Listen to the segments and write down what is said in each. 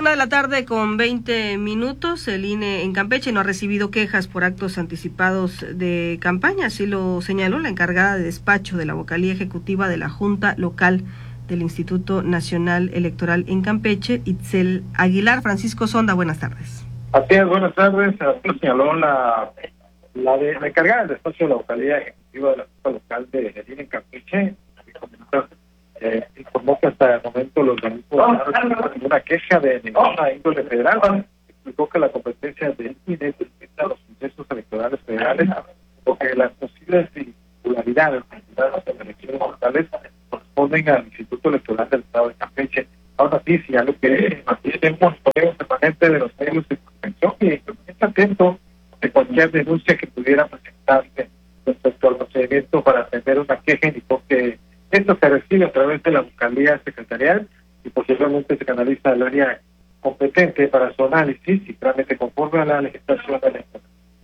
1:20 p.m. El INE en Campeche no ha recibido quejas por actos anticipados de campaña, así lo señaló la encargada de despacho de la vocalía ejecutiva de la Junta Local del Instituto Nacional Electoral en Campeche, Itzel Aguilar. Francisco Sonda, buenas tardes. Así es, buenas tardes. Así lo señaló la encargada del despacho de la vocalía ejecutiva de la Junta Local de INE en Campeche. Informó que hasta el momento los organismos no han recibido ninguna queja de ninguna índole federal. Explicó que la competencia de INE limita los procesos electorales federales, porque las posibles irregularidades en las elecciones locales corresponden al Instituto Electoral del Estado de Campeche. Aún así, señaló que mantiene un monitoreo permanente de los medios de comunicación y está atento de cualquier denuncia que pudiera presentarse respecto al procedimiento para atender una queja. Indicó que esto se recibe a través de la vocalía secretarial y posteriormente se canaliza al área competente para su análisis y trámite conforme a la legislación electoral.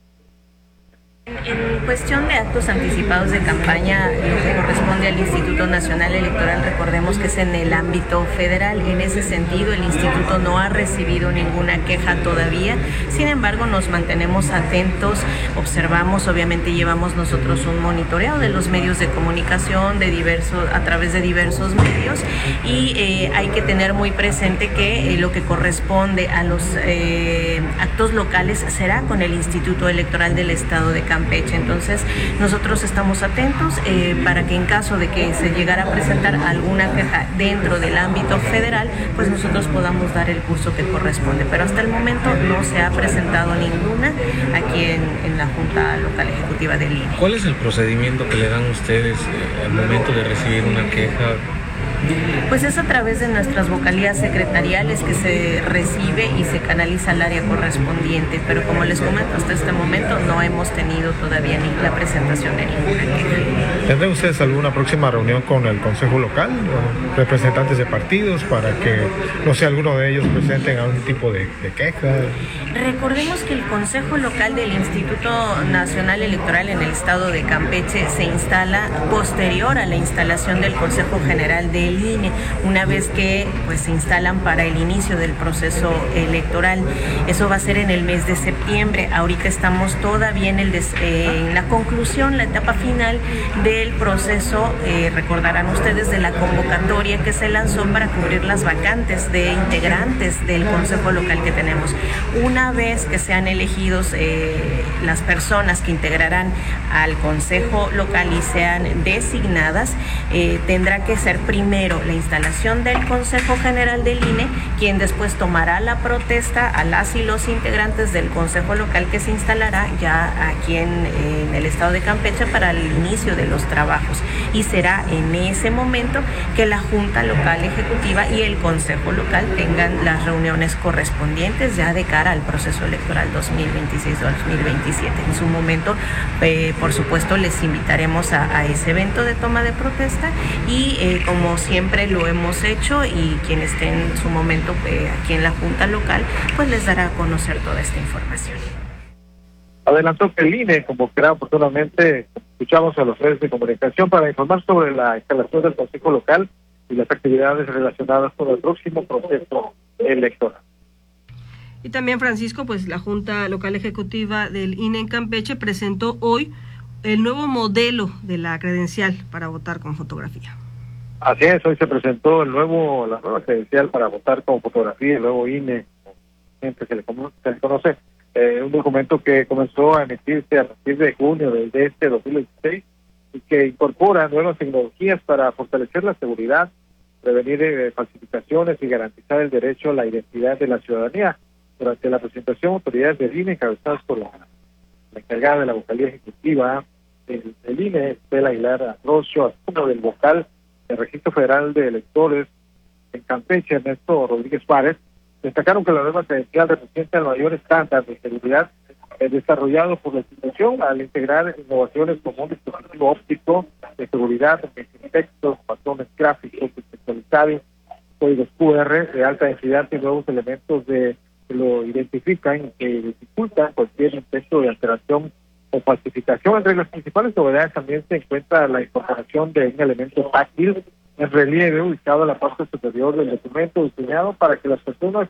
En cuestión de actos anticipados de campaña, lo que corresponde al Instituto Nacional Electoral, recordemos que es en el ámbito federal. En ese sentido, el Instituto no ha recibido ninguna queja todavía. Sin embargo, nos mantenemos atentos, observamos, obviamente llevamos nosotros un monitoreo de los medios de comunicación a través de diversos medios, y hay que tener muy presente que lo que corresponde a los actos locales será con el Instituto Electoral del Estado de Campeche. Entonces, nosotros estamos atentos para que en caso de que se llegara a presentar alguna queja dentro del ámbito federal, pues nosotros podamos dar el curso que corresponde. Pero hasta el momento no se ha presentado ninguna aquí en la Junta Local Ejecutiva del INE. ¿Cuál es el procedimiento que le dan ustedes al momento de recibir una queja? Pues es a través de nuestras vocalías secretariales que se recibe y se canaliza al área correspondiente, pero como les comento, hasta este momento no hemos tenido todavía ni la presentación de ninguna queja. ¿Tendrán ustedes alguna próxima reunión con el Consejo Local o representantes de partidos para que, no sé, alguno de ellos presenten algún tipo de queja? Recordemos que el Consejo Local del Instituto Nacional Electoral en el estado de Campeche se instala posterior a la instalación del Consejo General del INE, una vez que pues se instalan para el inicio del proceso electoral. Eso va a ser en el mes de septiembre. Ahorita estamos todavía en la conclusión, la etapa final del proceso, recordarán ustedes, de la convocatoria que se lanzó para cubrir las vacantes de integrantes del Consejo Local que tenemos. Una vez que sean elegidos las personas que integrarán al Consejo Local y sean designadas, tendrá que ser primero la instalación del Consejo General del INE, quien después tomará la protesta a las y los integrantes del Consejo Local que se instalará ya aquí en el estado de Campeche para el inicio de los trabajos. Y será en ese momento que la Junta Local Ejecutiva y el Consejo Local tengan las reuniones correspondientes ya de cara al proceso electoral 2026-2027. En su momento, por supuesto, les invitaremos a ese evento de toma de protesta y como siempre lo hemos hecho, y quien esté en su momento aquí en la Junta Local, pues les dará a conocer toda esta información. Adelantó que el INE convocará oportunamente, escuchamos a los medios de comunicación para informar sobre la instalación del Consejo Local y las actividades relacionadas con el próximo proceso electoral. Y también, Francisco, pues la Junta Local Ejecutiva del INE en Campeche presentó hoy el nuevo modelo de la credencial para votar con fotografía. Así es, hoy se presentó la nueva credencial para votar con fotografía, el nuevo INE, siempre se le conoce, un documento que comenzó a emitirse a partir de junio de este 2016 y que incorpora nuevas tecnologías para fortalecer la seguridad, prevenir falsificaciones y garantizar el derecho a la identidad de la ciudadanía. Durante la presentación, autoridades del INE, encabezadas por la encargada de la vocalía ejecutiva del INE, Estela Aguilar Arroyo, como del vocal del Registro Federal de Electores en Campeche, Ernesto Rodríguez Párez, destacaron que la nueva credencial representa el mayor estándar de seguridad desarrollado por la institución al integrar innovaciones como un dispositivo óptico de seguridad, textos, patrones gráficos especializados, códigos QR de alta densidad y nuevos elementos que lo identifican y que dificultan cualquier intento de alteración o falsificación. Entre las principales novedades también se encuentra la incorporación de un elemento táctil en relieve ubicado en la parte superior del documento, diseñado para que las personas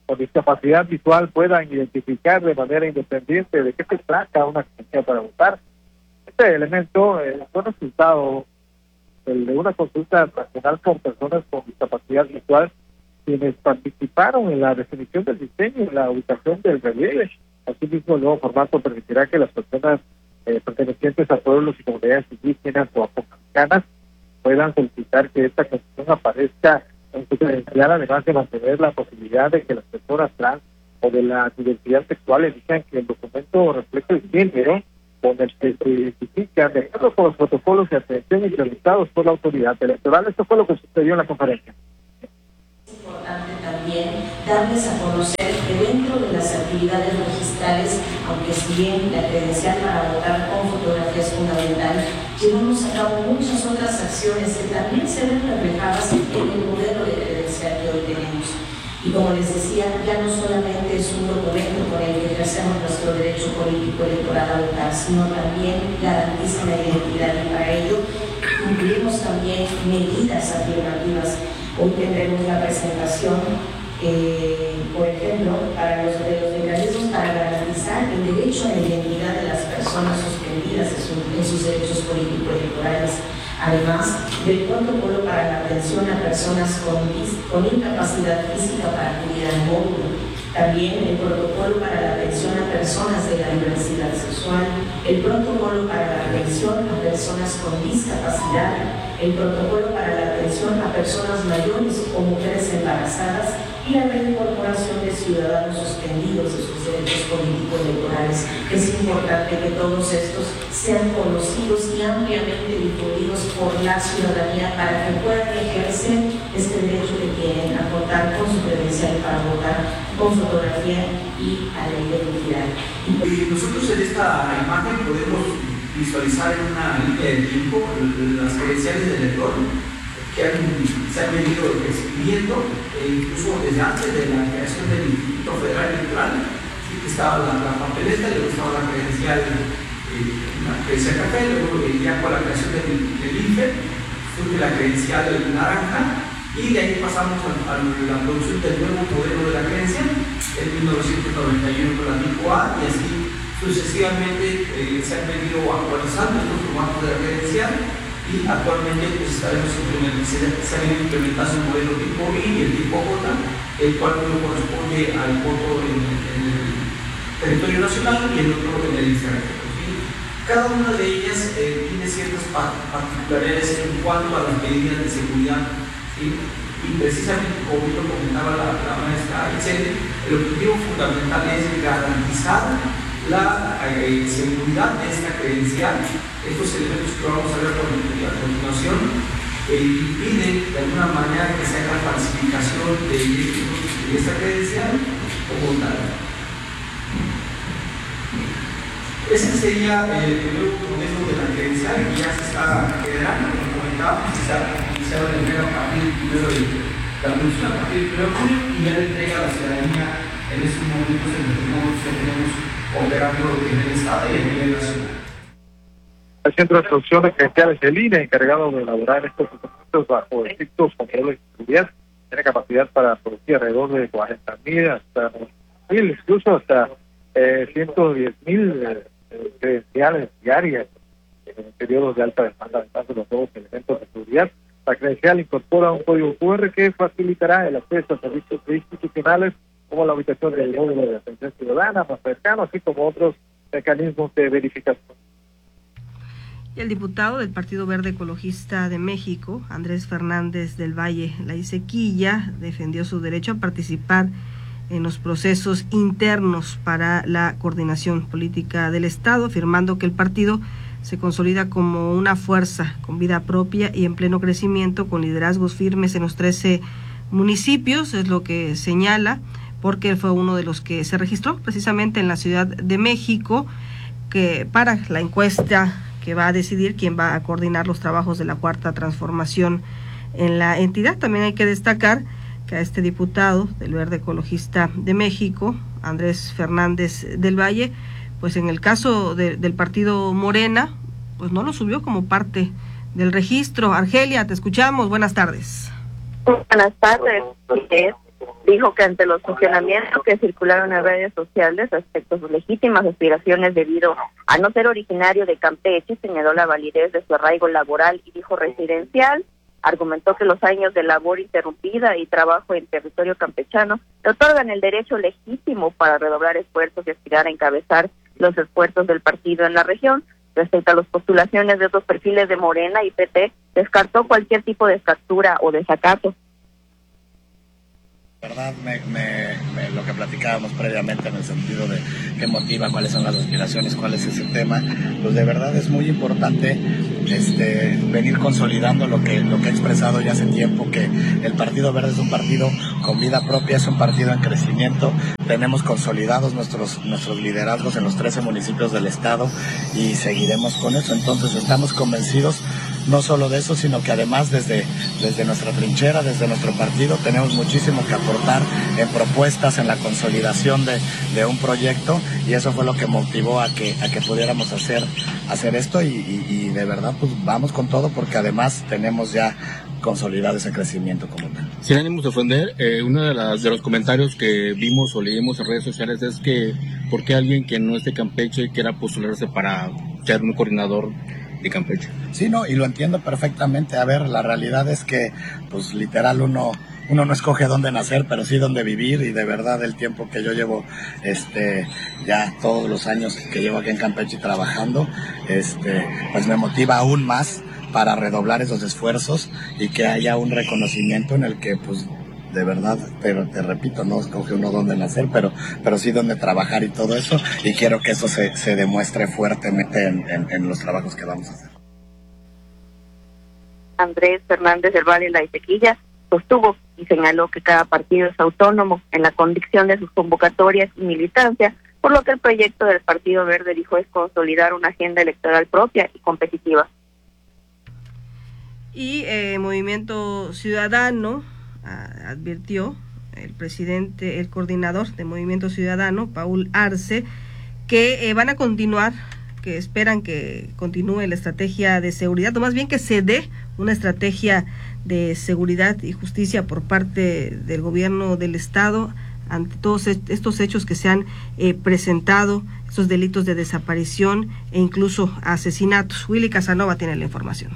con discapacidad visual puedan identificar de manera independiente de qué se trata una credencial para votar. Este elemento fue resultado de una consulta nacional con personas con discapacidad visual, quienes participaron en la definición del diseño y la ubicación del relieve. Asimismo, el nuevo formato permitirá que las personas pertenecientes a pueblos y comunidades indígenas o afroamericanas puedan solicitar que esta condición aparezca en su credencial, además de mantener la posibilidad de que las personas trans o de la diversidad sexual elijan que el documento refleje el género con el que se identifican de acuerdo con los protocolos de atención implementados por la autoridad electoral. Esto fue lo que sucedió en la conferencia. Es importante también darles a conocer que dentro de las actividades registrales, aunque si bien la credencial para votar con fotografía es fundamental, llevamos a cabo muchas otras acciones que también se ven reflejadas en el modelo de credencial que hoy tenemos. Y como les decía, ya no solamente es un documento con el que ejercemos nuestro derecho político electoral a votar, sino también garantiza la identidad, y para ello incluimos también medidas afirmativas. Hoy tendremos la presentación, por ejemplo, para los mecanismos para garantizar el derecho a la identidad de las personas suspendidas en sus derechos político-electorales. Además del protocolo para la atención a personas con incapacidad física para acudir al módulo. También el protocolo para la atención a personas de la diversidad sexual, el protocolo para la atención a personas con discapacidad, el protocolo para la atención a personas mayores o mujeres embarazadas y la reincorporación de ciudadanos suspendidos de sus derechos político-electorales. Es importante que todos estos sean conocidos y ampliamente difundidos por la ciudadanía para que puedan ejercer este derecho que tienen a contar con su credencial para votar con fotografía y a la identidad. Nosotros en esta imagen podemos visualizar en una línea de tiempo las credenciales del elector que se han venido escribiendo, incluso desde antes de la creación del Instituto Federal Electoral, ¿sí? Que estaba la papeleta, luego estaba la credencial café, luego ya con la creación del INFE, surge la credencial naranja, y de ahí pasamos a la producción del nuevo modelo de la credencial en 1991 con la tipo A, y así sucesivamente se han venido actualizando estos formatos de la credencial, y actualmente pues se ha venido implementando el modelo tipo I y el tipo J, el cual uno corresponde al voto en el territorio nacional y el otro en el extranjero. Cada una de ellas tiene ciertas particularidades en cuanto a las medidas de seguridad, ¿sí? Y precisamente, como lo comentaba la maestra Itzel, el objetivo fundamental es garantizar la seguridad de esta credencial. Estos elementos que vamos a ver a continuación impiden de alguna manera que se haga falsificación de esta credencial como tal. Ese sería el nuevo modelo de la credencial que ya se está generando, como comentábamos, se ha iniciado la entrega a partir del 1 de junio y ya la entrega a la ciudadanía en estos momentos en los que nosotros tenemos operando en el Estado y a nivel nacional. El Centro de Producción de Credenciales del INE, encargado de elaborar estos documentos bajo estrictos controles de seguridad, tiene capacidad para producir alrededor de 40.000 hasta 1.000, incluso hasta 110.000 credenciales diarias en periodos de alta demanda, además de los nuevos elementos de seguridad. La credencial incorpora un código QR que facilitará el acceso a servicios institucionales como la ubicación del módulo de atención ciudadana más cercano, así como otros mecanismos de verificación. Y el diputado del Partido Verde Ecologista de México, Andrés Fernández del Valle Laisequilla, defendió su derecho a participar en los procesos internos para la coordinación política del Estado, afirmando que el partido se consolida como una fuerza con vida propia y en pleno crecimiento, con liderazgos firmes en los 13 municipios, es lo que señala, porque fue uno de los que se registró precisamente en la Ciudad de México, que para la encuesta que va a decidir quién va a coordinar los trabajos de la Cuarta Transformación en la entidad. También hay que destacar que a este diputado del Verde Ecologista de México, Andrés Fernández del Valle, pues en el caso del partido Morena, pues no lo subió como parte del registro. Argelia, te escuchamos, buenas tardes. Buenas tardes. Dijo que ante los cuestionamientos que circularon en redes sociales respecto a sus legítimas aspiraciones debido a no ser originario de Campeche, señaló la validez de su arraigo laboral y dijo residencial. Argumentó que los años de labor interrumpida y trabajo en territorio campechano le otorgan el derecho legítimo para redoblar esfuerzos y aspirar a encabezar los esfuerzos del partido en la región. Respecto a las postulaciones de otros perfiles de Morena y PT, descartó cualquier tipo de fractura o desacato. verdad lo que platicábamos previamente en el sentido de qué motiva, cuáles son las aspiraciones, cuál es ese tema, pues de verdad es muy importante venir consolidando lo que he expresado ya hace tiempo, que el Partido Verde es un partido con vida propia, es un partido en crecimiento. Tenemos consolidados nuestros liderazgos en los 13 municipios del estado y seguiremos con eso. Entonces estamos convencidos no solo de eso, sino que además desde nuestra trinchera, desde nuestro partido, tenemos muchísimo que aportar en propuestas, en la consolidación de un proyecto, y eso fue lo que motivó a que pudiéramos hacer esto y de verdad pues vamos con todo, porque además tenemos ya consolidado ese crecimiento como tal. Sin ánimos de ofender, uno de los comentarios que vimos o leímos en redes sociales es que ¿por qué alguien que no es de Campeche quiera postularse para ser un coordinador de Campeche? Sí, no, y lo entiendo perfectamente. A ver, la realidad es que, pues literal, uno no escoge dónde nacer, pero sí dónde vivir, y de verdad el tiempo que yo llevo, ya todos los años que llevo aquí en Campeche trabajando, pues me motiva aún más para redoblar esos esfuerzos y que haya un reconocimiento en el que, pues, de verdad, pero te repito, no escoge uno dónde nacer, pero sí dónde trabajar y todo eso, y quiero que eso se demuestre fuertemente en los trabajos que vamos a hacer. Andrés Fernández del Valle La Isequilla sostuvo y señaló que cada partido es autónomo en la conducción de sus convocatorias y militancia, por lo que el proyecto del Partido Verde, dijo, es consolidar una agenda electoral propia y competitiva. Y Movimiento Ciudadano advirtió el coordinador de Movimiento Ciudadano, Paul Arce, que van a continuar, que esperan que continúe la estrategia de seguridad, o más bien que se dé una estrategia de seguridad y justicia por parte del gobierno del estado ante todos estos hechos que se han presentado, estos delitos de desaparición e incluso asesinatos. Willy Casanova tiene la información.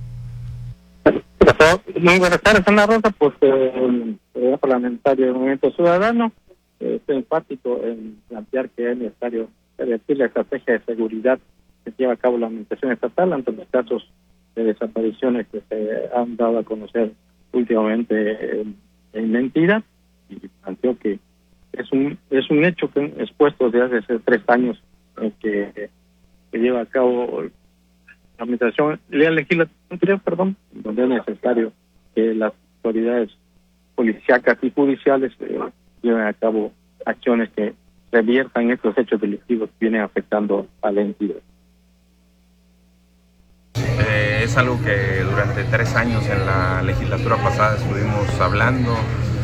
Muy buenas tardes, Ana Rosa. Pues el parlamentario del Movimiento Ciudadano está enfático en plantear que es necesario revertir la estrategia de seguridad que lleva a cabo la administración estatal ante los casos de desapariciones que se han dado a conocer últimamente en la entidad, y planteó que es un hecho que expuesto desde hace 3 años que lleva a cabo la administración legislativa, donde es necesario que las autoridades policíacas y judiciales lleven a cabo acciones que reviertan estos hechos delictivos que vienen afectando a la entidad. Es algo que durante 3 años en la legislatura pasada estuvimos hablando.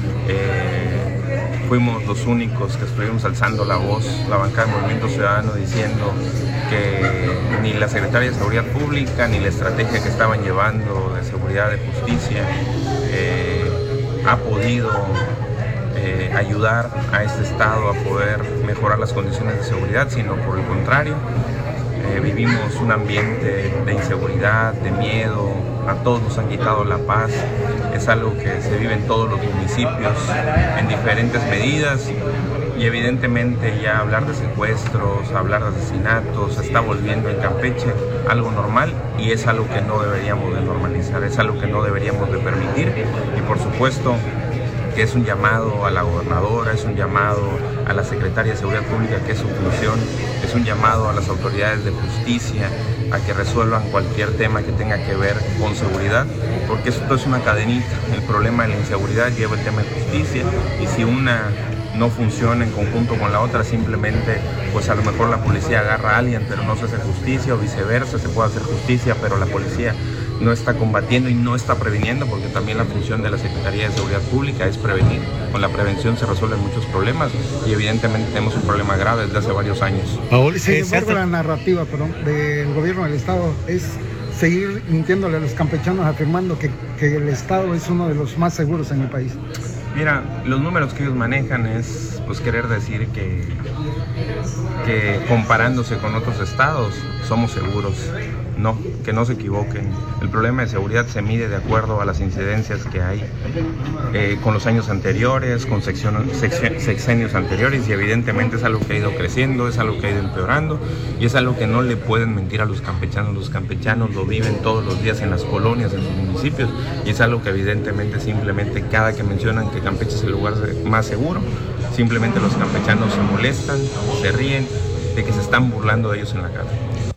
Fuimos los únicos que estuvimos alzando la voz, la bancada del Movimiento Ciudadano, diciendo que ni la Secretaría de Seguridad Pública ni la estrategia que estaban llevando de seguridad, de justicia, ha podido ayudar a este estado a poder mejorar las condiciones de seguridad, sino por el contrario. Vivimos un ambiente de inseguridad, de miedo, a todos nos han quitado la paz. Es algo que se vive en todos los municipios en diferentes medidas, y evidentemente ya hablar de secuestros, hablar de asesinatos, se está volviendo en Campeche algo normal, y es algo que no deberíamos de normalizar, es algo que no deberíamos de permitir. Y por supuesto que es un llamado a la gobernadora, es un llamado a la Secretaría de Seguridad Pública, que es su función, es un llamado a las autoridades de justicia a que resuelvan cualquier tema que tenga que ver con seguridad, porque esto es una cadenita. El problema de la inseguridad lleva el tema de justicia, y si una no funciona en conjunto con la otra, simplemente pues a lo mejor la policía agarra a alguien pero no se hace justicia, o viceversa, se puede hacer justicia pero la policía no está combatiendo y no está previniendo, porque también la función de la Secretaría de Seguridad Pública es prevenir. Con la prevención se resuelven muchos problemas, y evidentemente tenemos un problema grave desde hace varios años. Sin embargo, la narrativa del gobierno del estado es seguir mintiéndole a los campechanos, afirmando que el estado es uno de los más seguros en el país. Mira, los números que ellos manejan es pues querer decir que comparándose con otros estados somos seguros. No, que no se equivoquen. El problema de seguridad se mide de acuerdo a las incidencias que hay con los años anteriores, con sexenios anteriores, y evidentemente es algo que ha ido creciendo, es algo que ha ido empeorando, y es algo que no le pueden mentir a los campechanos. Los campechanos lo viven todos los días en las colonias, en sus municipios, y es algo que evidentemente simplemente cada que mencionan que Campeche es el lugar más seguro, simplemente los campechanos se molestan, se ríen de que se están burlando de ellos en la calle.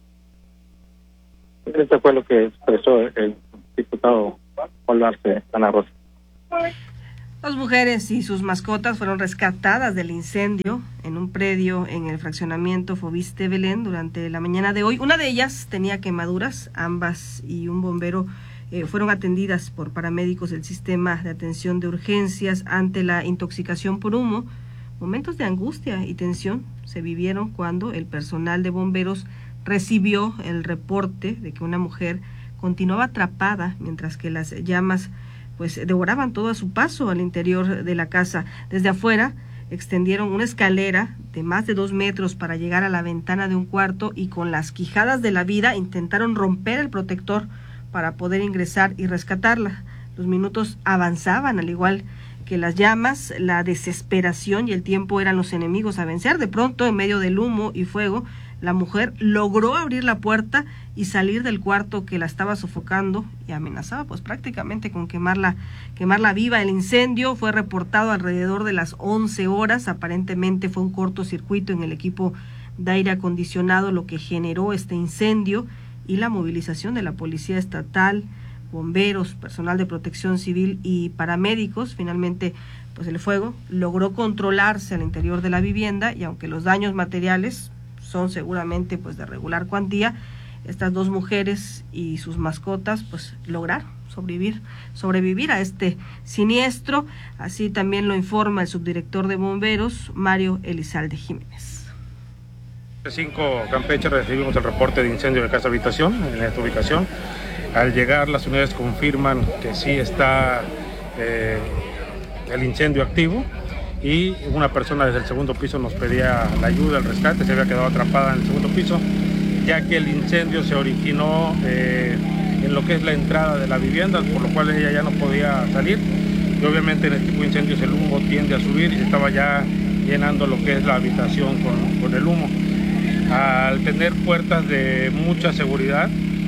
Eso fue lo que expresó el diputado Olvarse Ana Rosa. 2 mujeres y sus mascotas fueron rescatadas del incendio en un predio en el fraccionamiento Fobiste Belén durante la mañana de hoy. Una de ellas tenía quemaduras, ambas y un bombero fueron atendidas por paramédicos del sistema de atención de urgencias ante la intoxicación por humo. Momentos de angustia y tensión se vivieron cuando el personal de bomberos recibió el reporte de que una mujer continuaba atrapada mientras que las llamas pues devoraban todo a su paso al interior de la casa. Desde afuera extendieron una escalera de más de 2 metros para llegar a la ventana de un cuarto y con las quijadas de la vida intentaron romper el protector para poder ingresar y rescatarla. Los minutos avanzaban, al igual que las llamas, la desesperación y el tiempo eran los enemigos a vencer. De pronto, en medio del humo y fuego, la mujer logró abrir la puerta y salir del cuarto que la estaba sofocando y amenazaba pues prácticamente con quemarla viva. El incendio fue reportado alrededor de las 11 horas. Aparentemente fue un cortocircuito en el equipo de aire acondicionado lo que generó este incendio, y la movilización de la Policía Estatal, bomberos, personal de protección civil y paramédicos. Finalmente pues el fuego logró controlarse al interior de la vivienda, y aunque los daños materiales son seguramente pues de regular cuantía, estas 2 mujeres y sus mascotas pues lograron sobrevivir a este siniestro. Así también lo informa el subdirector de bomberos, Mario Elizalde Jiménez. 5 Campeche recibimos el reporte de incendio de casa habitación en esta ubicación. Al llegar, las unidades confirman que sí está el incendio activo, y una persona desde el segundo piso nos pedía la ayuda, el rescate. Se había quedado atrapada en el segundo piso, ya que el incendio se originó en lo que es la entrada de la vivienda, por lo cual ella ya no podía salir, y obviamente en este tipo de incendios el humo tiende a subir y se estaba ya llenando lo que es la habitación con el humo. Al tener puertas de mucha seguridad,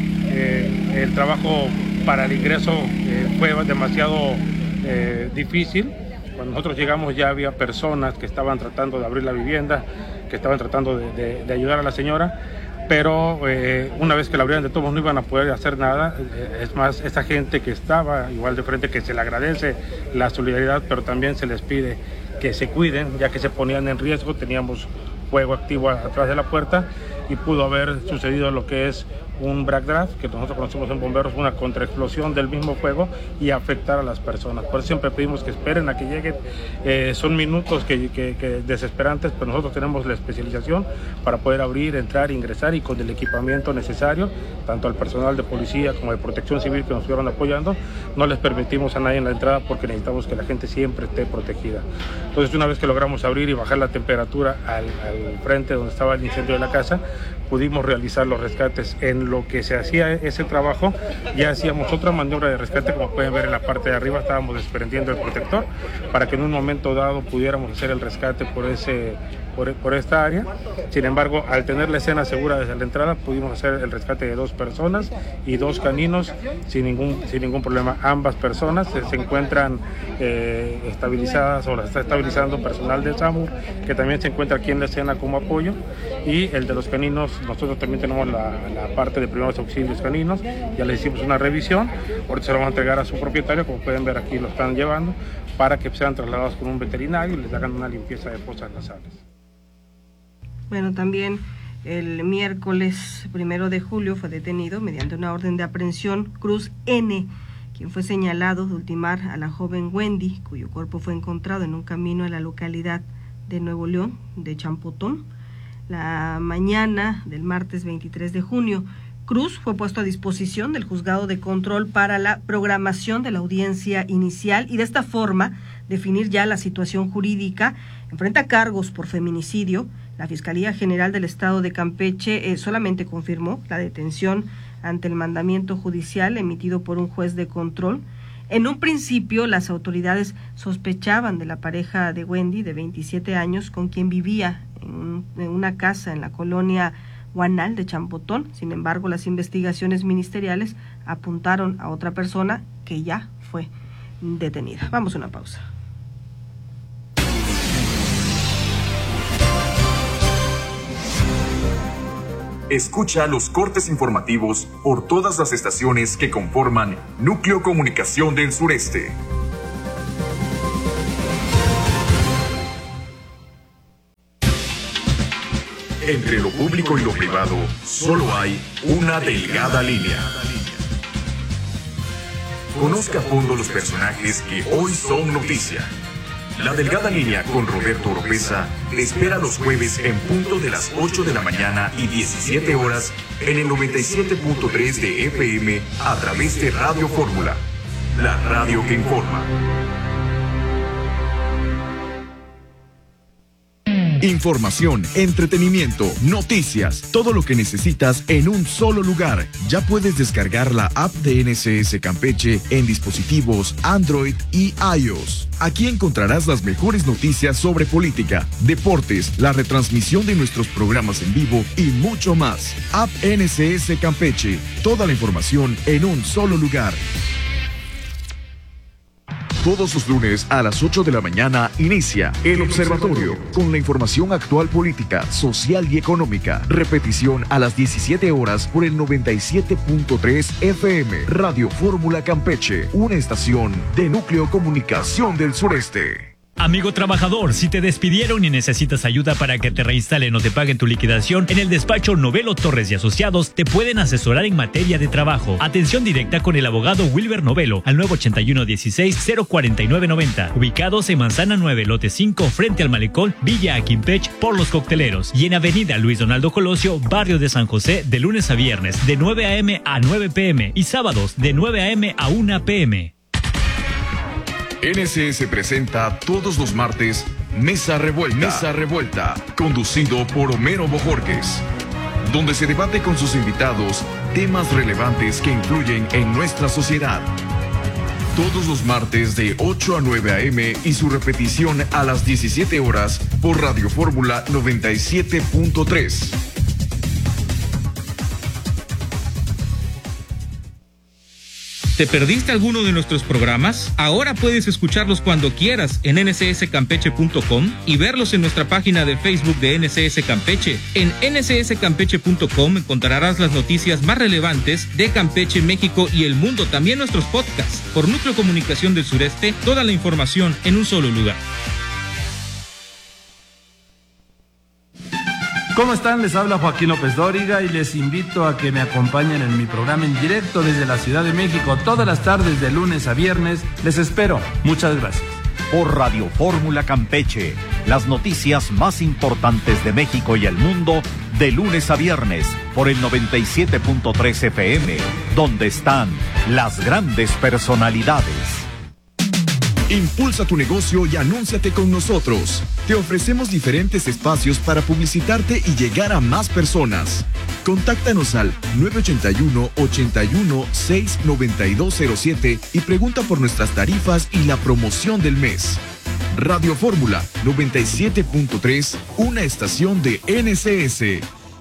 el trabajo para el ingreso fue demasiado difícil. Cuando nosotros llegamos ya había personas que estaban tratando de abrir la vivienda, que estaban tratando de ayudar a la señora, pero una vez que la abrieran de todos no iban a poder hacer nada. Es más, esa gente que estaba igual de frente, que se le agradece la solidaridad, pero también se les pide que se cuiden, ya que se ponían en riesgo. Teníamos fuego activo atrás de la puerta y pudo haber sucedido lo que es un backdraft, que nosotros conocemos en bomberos, una contraexplosión del mismo fuego y afectar a las personas. Por eso siempre pedimos que esperen a que lleguen. Son minutos que desesperantes, pero nosotros tenemos la especialización para poder abrir, entrar, ingresar, y con el equipamiento necesario, tanto al personal de policía como de protección civil que nos estuvieron apoyando, no les permitimos a nadie en la entrada porque necesitamos que la gente siempre esté protegida. Entonces, una vez que logramos abrir y bajar la temperatura al frente donde estaba el incendio de la casa, pudimos realizar los rescates. En lo que se hacía ese trabajo, ya hacíamos otra maniobra de rescate. Como pueden ver en la parte de arriba, estábamos desprendiendo el protector para que en un momento dado pudiéramos hacer el rescate por esta área. Sin embargo, al tener la escena segura desde la entrada, pudimos hacer el rescate de 2 personas y 2 caninos sin ningún problema. Ambas personas se encuentran estabilizadas, o las está estabilizando personal de SAMU, que también se encuentra aquí en la escena como apoyo. Y el de los caninos, nosotros también tenemos la parte de primeros auxilios caninos, ya le hicimos una revisión. Ahorita se lo vamos a entregar a su propietario, como pueden ver aquí lo están llevando, para que sean trasladados con un veterinario y les hagan una limpieza de fosas nasales. Bueno, también el miércoles 1 de julio fue detenido mediante una orden de aprehensión Cruz N., quien fue señalado de ultimar a la joven Wendy, cuyo cuerpo fue encontrado en un camino en la localidad de Nuevo León, de Champotón, la mañana del martes 23 de junio. Cruz fue puesto a disposición del Juzgado de Control para la programación de la audiencia inicial, y de esta forma definir ya la situación jurídica. Enfrenta cargos por feminicidio. La Fiscalía General del Estado de Campeche solamente confirmó la detención ante el mandamiento judicial emitido por un juez de control. En un principio, las autoridades sospechaban de la pareja de Wendy, de 27 años, con quien vivía en una casa en la colonia Guanal de Champotón. Sin embargo, las investigaciones ministeriales apuntaron a otra persona que ya fue detenida. Vamos a una pausa. Escucha los cortes informativos por todas las estaciones que conforman Núcleo Comunicación del Sureste. Entre lo público y lo privado, solo hay una delgada línea. Conozca a fondo los personajes que hoy son noticia. La Delgada Línea con Roberto Oropeza te espera los jueves en punto de las 8 de la mañana y 17 horas en el 97.3 de FM a través de Radio Fórmula, la radio que informa. Información, entretenimiento, noticias, todo lo que necesitas en un solo lugar. Ya puedes descargar la app de NSS Campeche en dispositivos Android y iOS. Aquí encontrarás las mejores noticias sobre política, deportes, la retransmisión de nuestros programas en vivo y mucho más. App NSS Campeche, toda la información en un solo lugar. Todos los lunes a las 8 de la mañana inicia El Observatorio con la información actual política, social y económica. Repetición a las 17 horas por el 97.3 FM. Radio Fórmula Campeche, una estación de Núcleo Comunicación del Sureste. Amigo trabajador, si te despidieron y necesitas ayuda para que te reinstalen o te paguen tu liquidación, en el despacho Novelo Torres y Asociados te pueden asesorar en materia de trabajo. Atención directa con el abogado Wilber Novelo al 981-16-04990. Ubicados en Manzana 9, lote 5, frente al Malecón, Villa Aquimpech, por Los Cocteleros. Y en Avenida Luis Donaldo Colosio, barrio de San José, de lunes a viernes, de 9 a.m. a 9 p.m. y sábados, de 9 a.m. a 1 p.m. NSS presenta todos los martes Mesa Revuelta, conducido por Homero Bojorquez, donde se debate con sus invitados temas relevantes que influyen en nuestra sociedad. Todos los martes de 8 a 9 a.m. y su repetición a las 17 horas por Radio Fórmula 97.3. ¿Te perdiste alguno de nuestros programas? Ahora puedes escucharlos cuando quieras en ncscampeche.com y verlos en nuestra página de Facebook de NSS Campeche. En ncscampeche.com encontrarás las noticias más relevantes de Campeche, México y el mundo, también nuestros podcasts. Por Núcleo Comunicación del Sureste, toda la información en un solo lugar. ¿Cómo están? Les habla Joaquín López Dóriga y les invito a que me acompañen en mi programa en directo desde la Ciudad de México todas las tardes de lunes a viernes. Les espero. Muchas gracias. Por Radio Fórmula Campeche, las noticias más importantes de México y el mundo de lunes a viernes por el 97.3 FM, donde están las grandes personalidades. Impulsa tu negocio y anúnciate con nosotros. Te ofrecemos diferentes espacios para publicitarte y llegar a más personas. Contáctanos al 981-81-69207 y pregunta por nuestras tarifas y la promoción del mes. Radio Fórmula 97.3, una estación de NSS.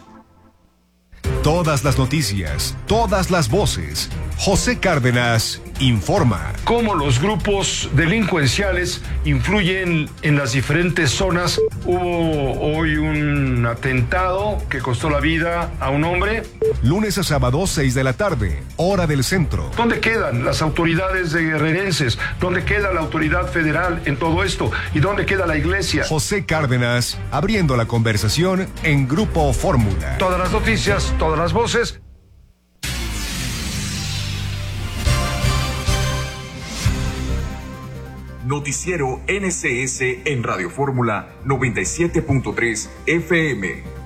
Todas las noticias, todas las voces. José Cárdenas informa. Cómo los grupos delincuenciales influyen en las diferentes zonas. Hubo hoy un atentado que costó la vida a un hombre. Lunes a sábado, 6 de la tarde, hora del centro. ¿Dónde quedan las autoridades de guerrerenses? ¿Dónde queda la autoridad federal en todo esto? ¿Y dónde queda la iglesia? José Cárdenas, abriendo la conversación en Grupo Fórmula. Todas las noticias, todas las voces. Noticiero NSS en Radio Fórmula 97.3 FM.